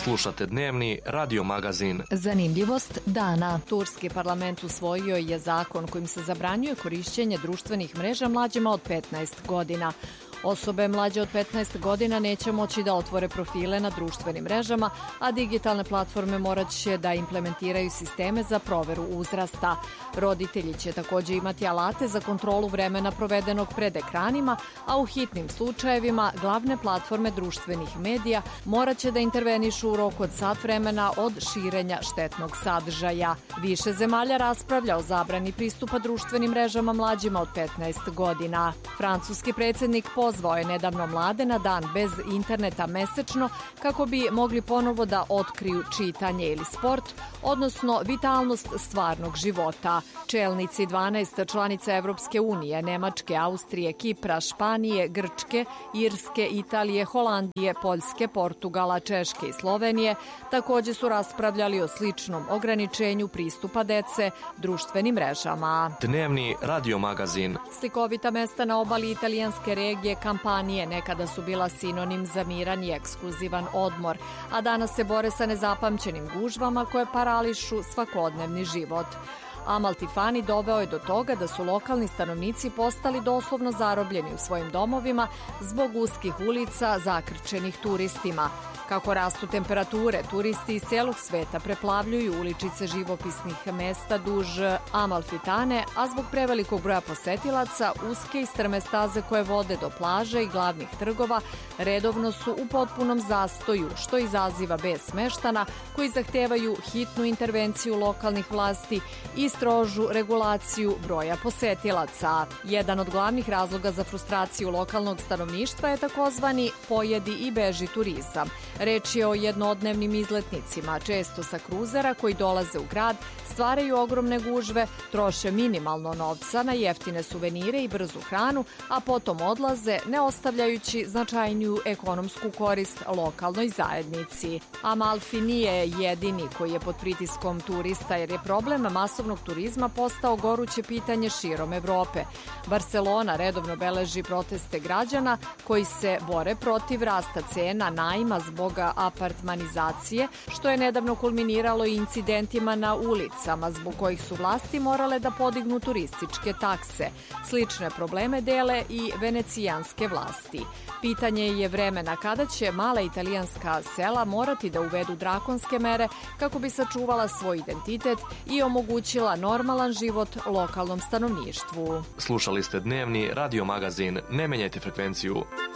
Slušate dnevni radio magazin. Zanimljivost dana. Turski parlament usvojio je zakon kojim se zabranjuje korišćenje društvenih mreža mlađima od 15 godina. Osobe mlađe od 15 godina neće moći da otvore profile na društvenim mrežama, a digitalne platforme morat će da implementiraju sisteme za proveru uzrasta. Roditelji će također imati alate za kontrolu vremena provedenog pred ekranima, a u hitnim slučajevima glavne platforme društvenih medija morat će da intervenišu u roku od sat vremena od širenja štetnog sadržaja. Više zemalja raspravlja o zabrani pristupa društvenim mrežama mlađima od 15 godina. Francuski predsjednik pozvao je nedavno mlade na dan bez interneta mesečno kako bi mogli ponovo da otkriju čitanje ili sport, odnosno vitalnost stvarnog života. Čelnici 12 članica Evropske unije, Nemačke, Austrije, Kipra, Španije, Grčke, Irske, Italije, Holandije, Poljske, Portugala, Češke i Slovenije također su raspravljali o sličnom ograničenju pristupa dece društvenim mrežama. Dnevni radio magazin. Slikovita mesta na obali italijanske regije Kampanije nekada su bila sinonim za miran i ekskluzivan odmor, a danas se bore sa nezapamćenim gužvama koje parališu svakodnevni život. Amalfitani doveo je do toga da su lokalni stanovnici postali doslovno zarobljeni u svojim domovima zbog uskih ulica zakrčenih turistima. Kako rastu temperature, turisti iz celog sveta preplavljuju uličice živopisnih mesta duž Amalfitane, a zbog prevelikog broja posetilaca, uske i strme staze koje vode do plaže i glavnih trgova redovno su u potpunom zastoju, što izaziva bes meštana koji zahtevaju hitnu intervenciju lokalnih vlasti i strožu regulaciju broja posetilaca. Jedan od glavnih razloga za frustraciju lokalnog stanovništva je takozvani pojedi i beži turizam. Reč je o jednodnevnim izletnicima, često sa kruzera koji dolaze u grad, stvaraju ogromne gužve, troše minimalno novca na jeftine suvenire i brzu hranu, a potom odlaze ne ostavljajući značajniju ekonomsku korist lokalnoj zajednici. Amalfi nije jedini koji je pod pritiskom turista jer je problem masovnog turizma postao goruće pitanje širom Evrope. Barcelona redovno beleži proteste građana koji se bore protiv rasta cena najma zbog apartmanizacije, što je nedavno kulminiralo i incidentima na ulicama zbog kojih su vlasti morale da podignu turističke takse. Slične probleme dele i venecijanske vlasti. Pitanje je vremena kada će mala italijanska sela morati da uvedu drakonske mere kako bi sačuvala svoj identitet i omogućila normalan život lokalnom stanovništvu. Slušali ste dnevni radio magazin. Ne menjajte frekvenciju.